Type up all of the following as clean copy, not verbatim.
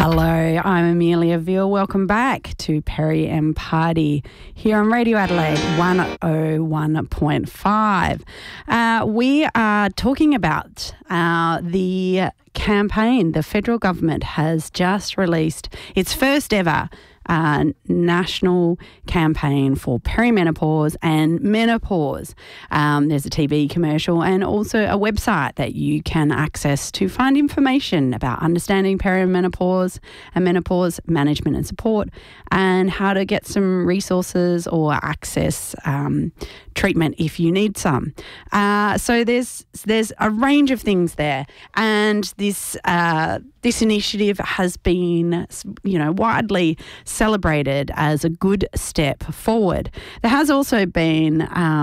Hello, I'm Amelia Veal. Welcome back to Perry and Party here on Radio Adelaide 101.5. We are talking about the campaign. The federal government has just released its first ever national campaign for perimenopause and menopause. There's a TV commercial and also a website that you can access to find information about understanding perimenopause and menopause management and support, and how to get some resources or access treatment if you need some. So there's a range of things there, and this initiative has been, widely celebrated as a good step forward. There has also been,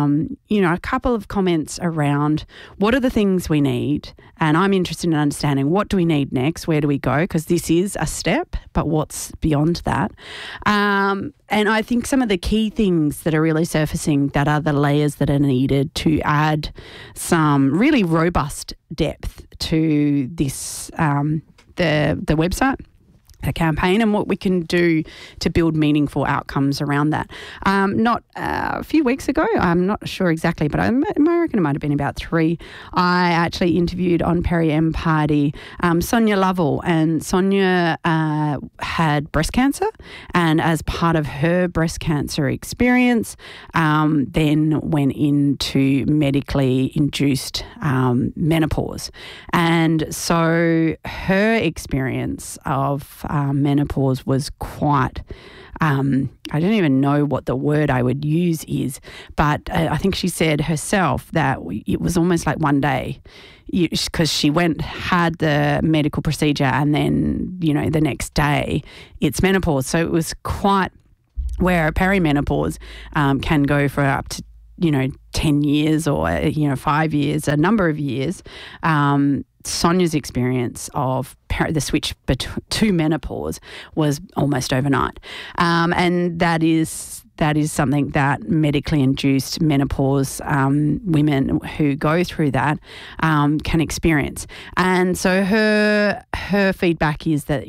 a couple of comments around what are the things we need, and I'm interested in understanding what do we need next, where do we go, because this is a step, but what's beyond that? And I think some of the key things that are really surfacing that are the layers that are needed to add some really robust depth to this the website, the campaign, and what we can do to build meaningful outcomes around that. Not a few weeks ago, I'm not sure exactly, but I reckon it might have been about 3, I actually interviewed on Perry M Party Sonia Lovell, and Sonia had breast cancer, and as part of her breast cancer experience, then went into medically induced menopause. And so her experience of menopause was quite, I don't even know what the word I would use is, but I think she said herself that it was almost like one day, because she had the medical procedure and then, the next day it's menopause. So it was quite, where perimenopause can go for up to 10 years or 5 years, a number of years. Sonia's experience of the switch to menopause was almost overnight, and that is something that medically induced menopause women who go through that can experience. And so her feedback is that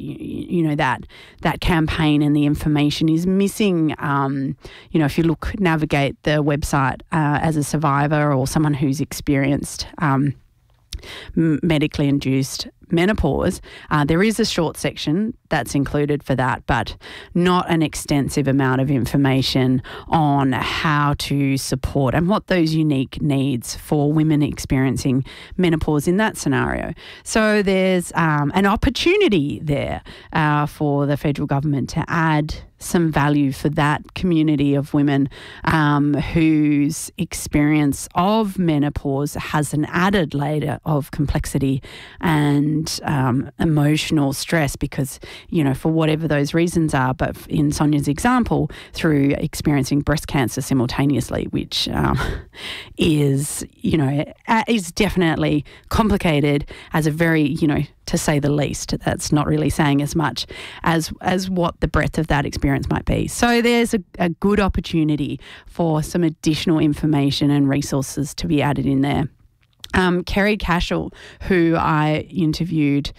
that campaign and the information is missing. If you navigate the website as a survivor or someone who's experienced medically induced menopause, there is a short section that's included for that, but not an extensive amount of information on how to support and what those unique needs for women experiencing menopause in that scenario. So there's an opportunity there for the federal government to add some value for that community of women whose experience of menopause has an added layer of complexity and emotional stress because, for whatever those reasons are, but in Sonia's example, through experiencing breast cancer simultaneously, which is definitely complicated as a very, to say the least. That's not really saying as much as what the breadth of that experience might be. So there's a good opportunity for some additional information and resources to be added in there. Kerry Cashel, who I interviewed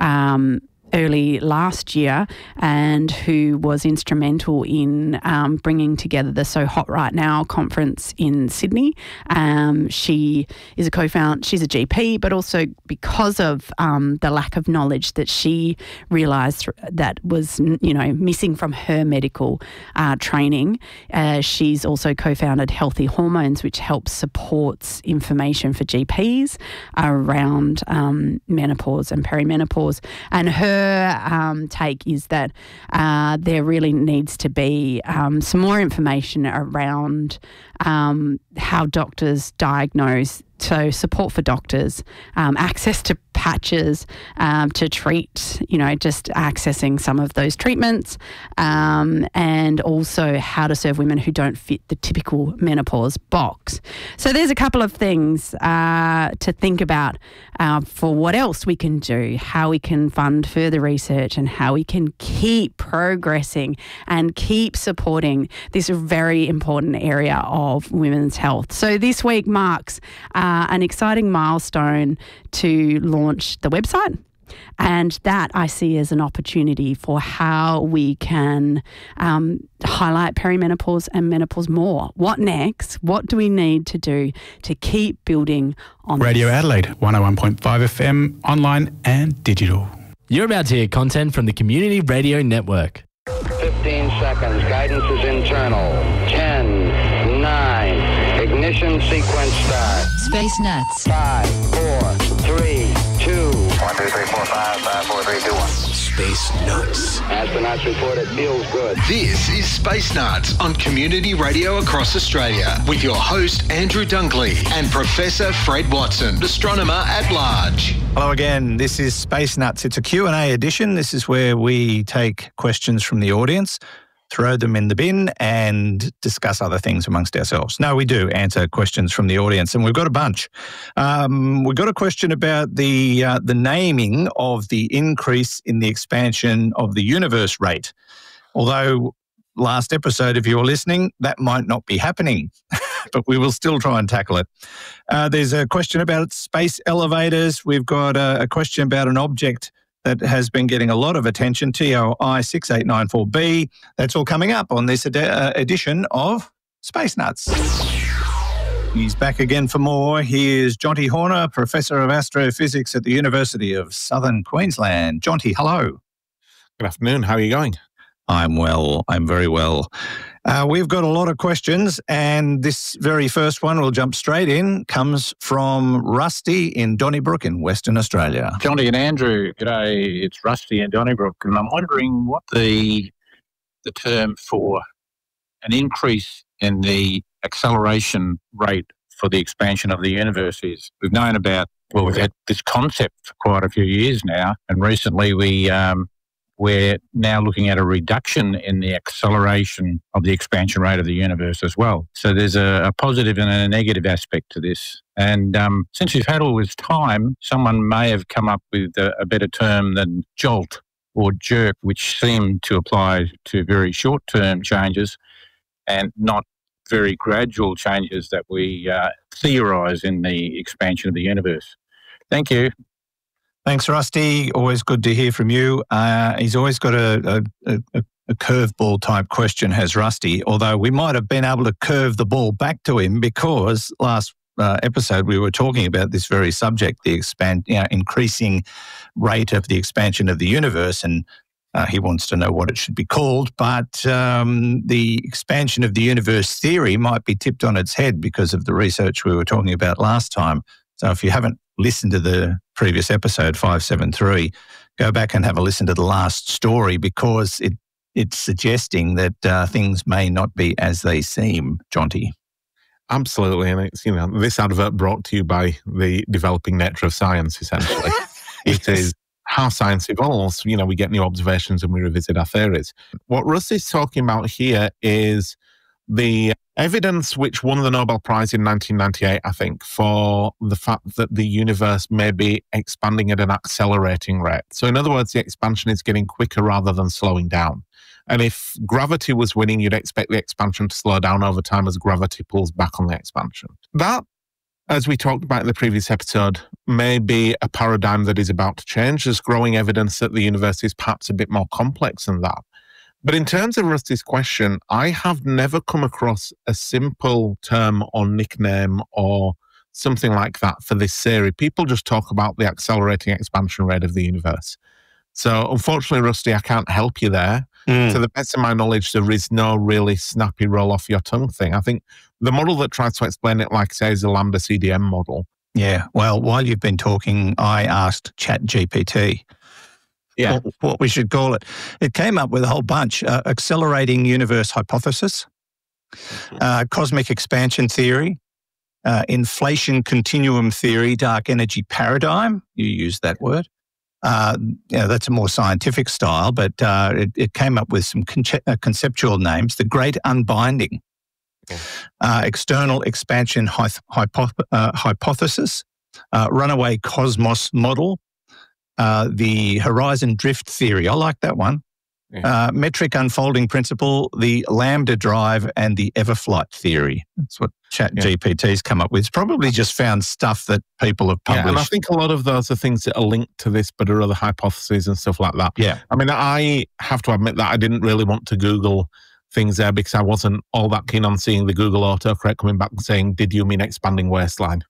early last year and who was instrumental in bringing together the So Hot Right Now conference in Sydney. She is a co-founder, she's a GP, but also because of the lack of knowledge that she realised that was, missing from her medical training, she's also co-founded Healthy Hormones, which helps supports information for GPs around menopause and perimenopause. And her take is that there really needs to be some more information around how doctors diagnose, so support for doctors, access to patches to treat, just accessing some of those treatments, and also how to serve women who don't fit the typical menopause box. So there's a couple of things to think about for what else we can do, how we can fund further research and how we can keep progressing and keep supporting this very important area of women's health. So this week marks an exciting milestone to launch the website. And that I see as an opportunity for how we can highlight perimenopause and menopause more. What next? What do we need to do to keep building on Radio Adelaide, 101.5 FM, online and digital. You're about to hear content from the Community Radio Network. 15 seconds. Guidance is internal. 10, 9. Ignition sequence start. Space Nuts. 5, 4, 3, 2. 1, 2, 3, 4, 5, 5, 4, 3, 2, 1. Space Nuts. Astronauts report it feels good. This is Space Nuts on Community Radio across Australia with your host Andrew Dunkley and Professor Fred Watson, astronomer at large. Hello again. This is Space Nuts. It's a Q&A edition. This is where we take questions from the audience, throw them in the bin and discuss other things amongst ourselves. No, we do answer questions from the audience, and we've got a bunch. We've got a question about the naming of the increase in the expansion of the universe rate. Although last episode, if you're listening, that might not be happening, but we will still try and tackle it. There's a question about space elevators. We've got a question about an object that has been getting a lot of attention, TOI 6894b. That's all coming up on this edition of Space Nuts. He's back again for more. Here's Jonty Horner, Professor of Astrophysics at the University of Southern Queensland. Jonty, hello. Good afternoon. How are you going? I'm well. I'm very well. We've got a lot of questions, and this very first one, we'll jump straight in, comes from Rusty in Donnybrook in Western Australia. Jonty and Andrew, g'day. It's Rusty in Donnybrook, and I'm wondering what the term for an increase in the acceleration rate for the expansion of the universe is. We've known about, we've had this concept for quite a few years now, and recently we're now looking at a reduction in the acceleration of the expansion rate of the universe as well. So there's a positive and a negative aspect to this. And since we've had all this time, someone may have come up with a better term than jolt or jerk, which seem to apply to very short-term changes and not very gradual changes that we theorise in the expansion of the universe. Thank you. Thanks, Rusty. Always good to hear from you. He's always got a curveball type question, has Rusty, although we might have been able to curve the ball back to him because last episode we were talking about this very subject, the increasing rate of the expansion of the universe, and he wants to know what it should be called. But the expansion of the universe theory might be tipped on its head because of the research we were talking about last time. So if you haven't listened to the previous episode, 573, go back and have a listen to the last story because it's suggesting that things may not be as they seem, Jonty. Absolutely. And it's, this advert brought to you by the developing nature of science, essentially. It is how science evolves. We get new observations and we revisit our theories. What Russ is talking about here is the evidence which won the Nobel Prize in 1998, I think, for the fact that the universe may be expanding at an accelerating rate. So in other words, the expansion is getting quicker rather than slowing down. And if gravity was winning, you'd expect the expansion to slow down over time as gravity pulls back on the expansion. That, as we talked about in the previous episode, may be a paradigm that is about to change. There's growing evidence that the universe is perhaps a bit more complex than that. But in terms of Rusty's question, I have never come across a simple term or nickname or something like that for this theory. People just talk about the accelerating expansion rate of the universe. So unfortunately, Rusty, I can't help you there. To the best of my knowledge, there is no really snappy roll off your tongue thing. I think the model that tries to explain it, like I say, is the Lambda CDM model. Yeah. Well, while you've been talking, I asked ChatGPT what we should call it. It came up with a whole bunch. Accelerating universe hypothesis, cosmic expansion theory, inflation continuum theory, dark energy paradigm. You used that word. That's a more scientific style, but it came up with some conceptual names. The Great Unbinding, external expansion hypothesis, runaway cosmos model, the horizon drift theory. I like that one. metric unfolding principle, the lambda drive, and the everflight theory. That's what ChatGPT's come up with. It's probably just found stuff that people have published. Yeah, and I think a lot of those are things that are linked to this, but are other hypotheses and stuff like that. Yeah. I mean, I have to admit that I didn't really want to Google things there because I wasn't all that keen on seeing the Google autocorrect coming back and saying, did you mean expanding waistline?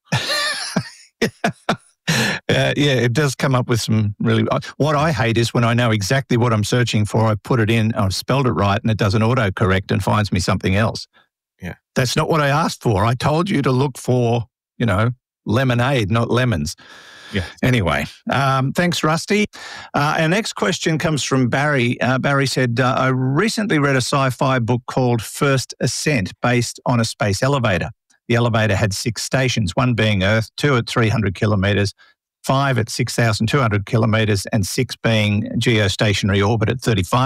It does come up with some really... What I hate is when I know exactly what I'm searching for, I put it in, I've spelled it right, and it does an autocorrect and finds me something else. Yeah. That's not what I asked for. I told you to look for, lemonade, not lemons. Yeah. Anyway, thanks, Rusty. Our next question comes from Barry. Barry said, I recently read a sci-fi book called First Ascent based on a space elevator. The elevator had 6 stations, 1 being Earth, 2 at 300 kilometres, 5 at 6,200 kilometres, and 6 being geostationary orbit at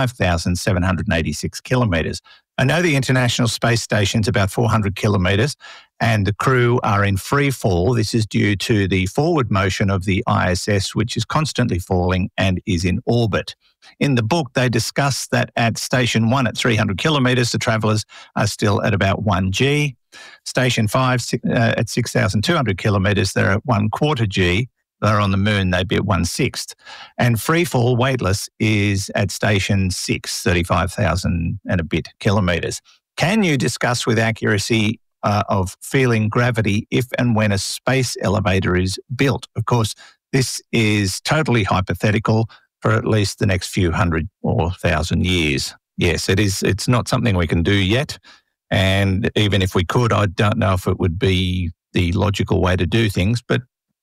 35,786 kilometres. I know the International Space Station's about 400 kilometres and the crew are in free fall. This is due to the forward motion of the ISS, which is constantly falling and is in orbit. In the book, they discuss that at Station 1 at 300 kilometres, the travellers are still at about 1G. Station 5 at 6,200 kilometres, they're at 1/4 G. They're on the moon, they'd be at 1/6. And freefall weightless is at Station 6, 35,000 and a bit kilometres. Can you discuss with accuracy of feeling gravity if and when a space elevator is built? Of course, this is totally hypothetical for at least the next few hundred or thousand years. Yes, it is. It's not something we can do yet. And even if we could, I don't know if it would be the logical way to do things. But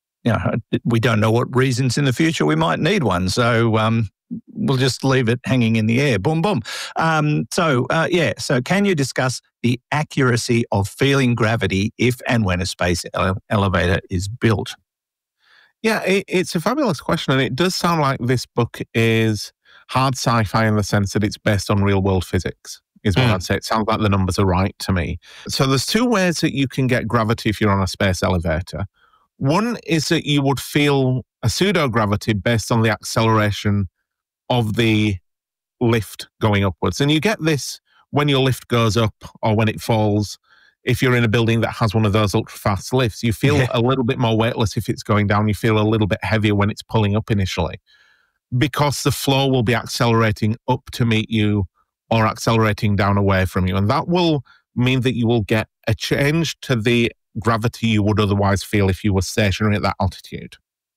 we don't know what reasons in the future we might need one. So we'll just leave it hanging in the air. Boom, boom. So can you discuss the accuracy of feeling gravity if and when a space elevator is built? Yeah, it's a fabulous question. And it does sound like this book is hard sci-fi in the sense that it's based on real-world physics, is what I'd say. It sounds like the numbers are right to me. So there's 2 ways that you can get gravity if you're on a space elevator. One is that you would feel a pseudo-gravity based on the acceleration of the lift going upwards. And you get this when your lift goes up or when it falls. If you're in a building that has one of those ultra-fast lifts, you feel a little bit more weightless if it's going down. You feel a little bit heavier when it's pulling up initially because the floor will be accelerating up to meet you or accelerating down away from you. And that will mean that you will get a change to the gravity you would otherwise feel if you were stationary at that altitude.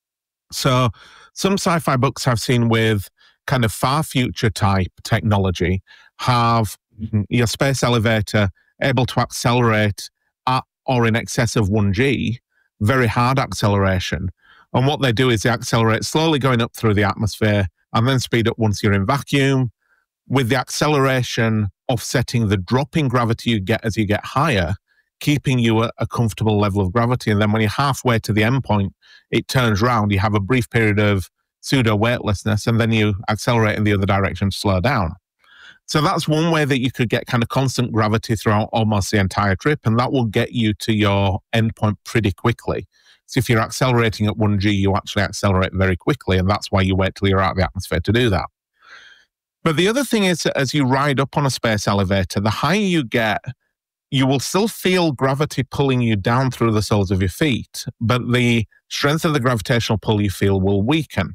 So some sci-fi books I've seen with kind of far future type technology have your space elevator able to accelerate at or in excess of 1G, very hard acceleration. And what they do is they accelerate slowly going up through the atmosphere and then speed up once you're in vacuum, with the acceleration offsetting the drop in gravity you get as you get higher, keeping you at a comfortable level of gravity. And then when you're halfway to the end point, it turns round, you have a brief period of pseudo-weightlessness, and then you accelerate in the other direction to slow down. So that's one way that you could get kind of constant gravity throughout almost the entire trip, and that will get you to your endpoint pretty quickly. So if you're accelerating at 1G, you actually accelerate very quickly, and that's why you wait till you're out of the atmosphere to do that. But the other thing is that as you ride up on a space elevator, the higher you get, you will still feel gravity pulling you down through the soles of your feet, but the strength of the gravitational pull you feel will weaken.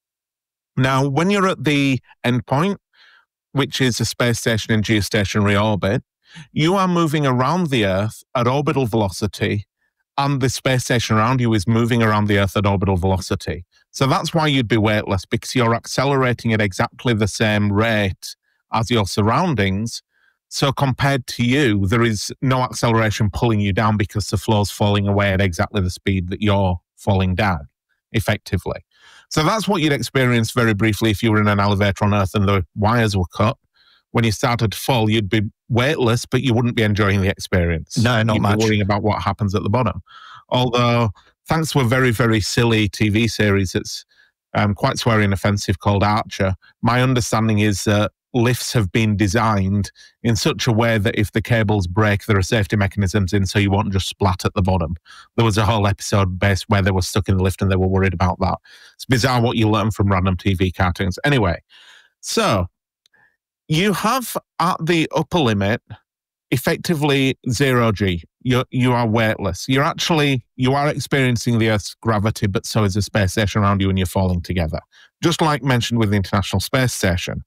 Now, when you're at the endpoint, which is a space station in geostationary orbit, you are moving around the Earth at orbital velocity, and the space station around you is moving around the Earth at orbital velocity. So that's why you'd be weightless, because you're accelerating at exactly the same rate as your surroundings. So compared to you, there is no acceleration pulling you down because the floor's falling away at exactly the speed that you're falling down, effectively. So that's what you'd experience very briefly if you were in an elevator on Earth and the wires were cut. When you started to fall, you'd be weightless, but you wouldn't be enjoying the experience. No, not much. You'd be worrying about what happens at the bottom. Although, thanks to a very, very silly TV series that's quite sweary and offensive called Archer, my understanding is that lifts have been designed in such a way that if the cables break, there are safety mechanisms in so you won't just splat at the bottom. There was a whole episode based where they were stuck in the lift and they were worried about that. It's bizarre what you learn from random TV cartoons. Anyway, so you have at the upper limit effectively 0G. You are weightless. You are experiencing the Earth's gravity, but so is the space station around you, and you're falling together. Just like mentioned with the International Space Station.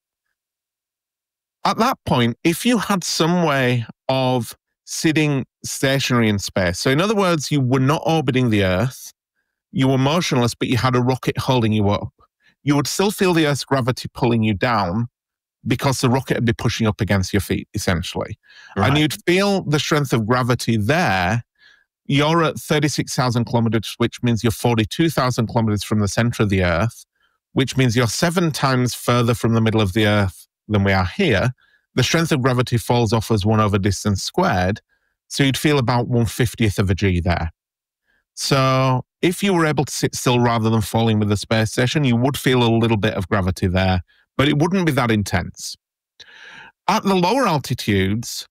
At that point, if you had some way of sitting stationary in space, so in other words, you were not orbiting the Earth, you were motionless, but you had a rocket holding you up, you would still feel the Earth's gravity pulling you down because the rocket would be pushing up against your feet, essentially. Right. And you'd feel the strength of gravity there. You're at 36,000 kilometers, which means you're 42,000 kilometers from the center of the Earth, which means you're 7 times further from the middle of the Earth than we are here. The strength of gravity falls off as 1 over distance squared. So you'd feel about 1/50th of a G there. So if you were able to sit still rather than falling with the space station, you would feel a little bit of gravity there, but it wouldn't be that intense. At the lower altitudes,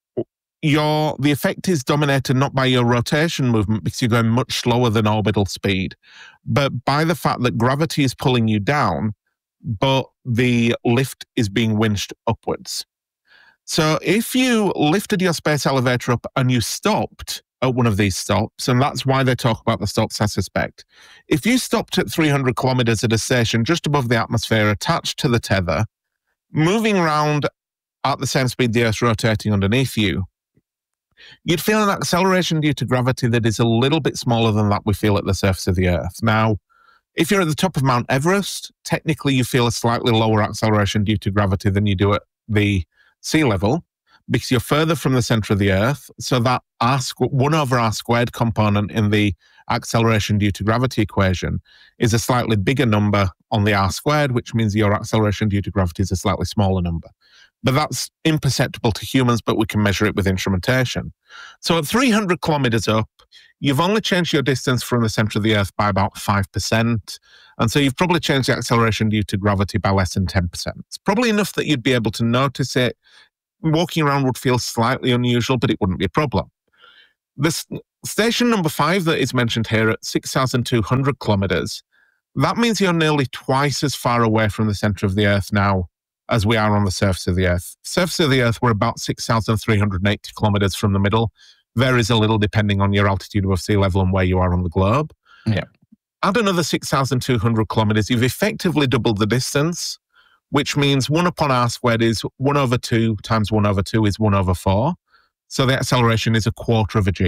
the effect is dominated not by your rotation movement because you're going much slower than orbital speed, but by the fact that gravity is pulling you down, but the lift is being winched upwards. So if you lifted your space elevator up and you stopped at one of these stops, and that's why they talk about the stops, I suspect. If you stopped at 300 kilometers at a station just above the atmosphere, attached to the tether, moving around at the same speed the Earth's rotating underneath you, you'd feel an acceleration due to gravity that is a little bit smaller than that we feel at the surface of the Earth. Now, if you're at the top of Mount Everest, technically you feel a slightly lower acceleration due to gravity than you do at the sea level, because you're further from the center of the Earth. So that 1 over r squared component in the acceleration due to gravity equation is a slightly bigger number on the r squared, which means your acceleration due to gravity is a slightly smaller number. But that's imperceptible to humans, but we can measure it with instrumentation. So at 300 kilometers up, you've only changed your distance from the center of the Earth by about 5%. And so you've probably changed the acceleration due to gravity by less than 10%. It's probably enough that you'd be able to notice it. Walking around would feel slightly unusual, but it wouldn't be a problem. This station number 5 that is mentioned here at 6,200 kilometers, that means you're nearly twice as far away from the center of the Earth now as we are on the surface of the Earth. Surface of the Earth, we're about 6,380 kilometers from the middle. Varies a little depending on your altitude above sea level and where you are on the globe. Yeah. Add another 6,200 kilometers, you've effectively doubled the distance, which means 1 upon r squared is 1 over 2 times 1 over 2 is 1 over 4. So the acceleration is 1/4 of a G.